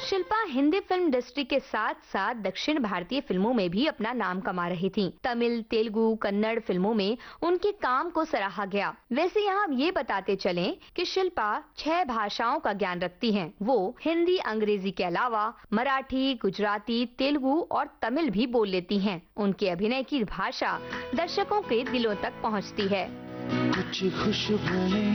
Shilpa Hindi film industry के साथ साथ दक्षिण भारतीय फिल्मों में भी अपना नाम कमा रही थीं। तमिल, तेलुगु, कन्नड़ फिल्मों में उनके काम को सराहा गया। वैसे यहाँ हम ये बताते चलें कि शिल्पा 6 भाषाओं का ज्ञान रखती हैं। वो हिंदी, अंग्रेजी के अलावा मराठी, गुजराती, तेलुगु और तमिल भी बोल लेती हैं। उनके अभिनय की भाषा दर्शकों के दिलों तक पहुँचती है। कुछ खुशबू